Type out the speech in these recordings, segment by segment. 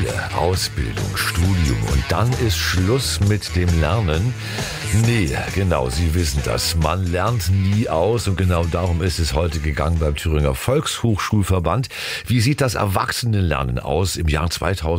Schule, Ausbildung, Studium und dann ist Schluss mit dem Lernen. Nee, genau, Sie wissen das. Man lernt nie aus und genau darum ist es heute gegangen beim Thüringer Volkshochschulverband. Wie sieht das Erwachsenenlernen aus im Jahr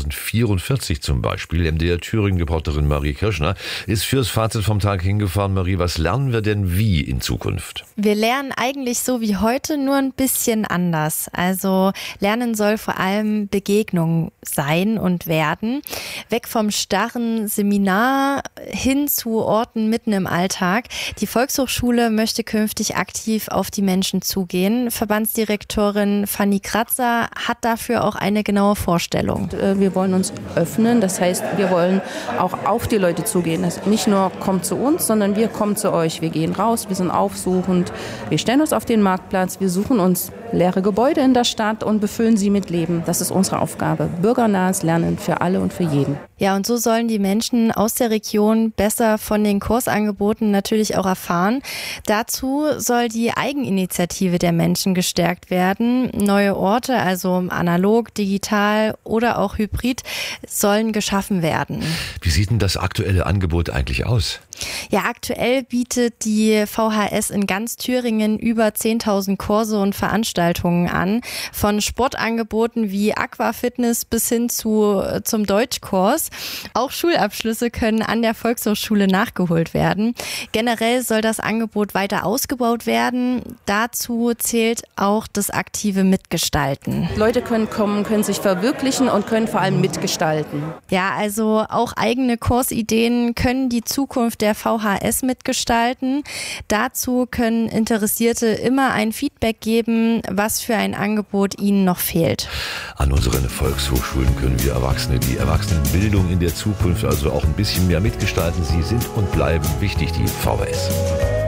2044 zum Beispiel? MDR Thüringen-Reporterin Marie Kirschner ist fürs Fazit vom Tag hingefahren. Marie, was lernen wir denn wie in Zukunft? Wir lernen eigentlich so wie heute, nur ein bisschen anders. Also Lernen soll vor allem Begegnung sein und werden. Weg vom starren Seminar hin zu Orten mitten im Alltag. Die Volkshochschule möchte künftig aktiv auf die Menschen zugehen. Verbandsdirektorin Fanny Kratzer hat dafür auch eine genaue Vorstellung. Wir wollen uns öffnen, das heißt, wir wollen auch auf die Leute zugehen. Das nicht nur kommt zu uns, sondern wir kommen zu euch. Wir gehen raus, wir sind aufsuchend, wir stellen uns auf den Marktplatz, wir suchen uns leere Gebäude in der Stadt und befüllen sie mit Leben. Das ist unsere Aufgabe. Bürgernahes Lernen für alle und für jeden. Ja, und so sollen die Menschen aus der Region besser von den Kursangeboten natürlich auch erfahren. Dazu soll die Eigeninitiative der Menschen gestärkt werden. Neue Orte, also analog, digital oder auch hybrid, sollen geschaffen werden. Wie sieht denn das aktuelle Angebot eigentlich aus? Ja, aktuell bietet die VHS in ganz Thüringen über 10.000 Kurse und Veranstaltungen an. Von Sportangeboten wie Aquafitness bis hin zum Deutschkurs. Auch Schulabschlüsse können an der Volkshochschule nachgeholt werden. Generell soll das Angebot weiter ausgebaut werden. Dazu zählt auch das aktive Mitgestalten. Leute können kommen, können sich verwirklichen und können vor allem mitgestalten. Ja, also auch eigene Kursideen können die Zukunft der VHS mitgestalten. Dazu können Interessierte immer ein Feedback geben, was für ein Angebot ihnen noch fehlt. An unseren Volkshochschulen können wir Erwachsene die Erwachsenenbildung in der Zukunft also auch ein bisschen mehr mitgestalten. Sie sind und bleiben wichtig, die VHS.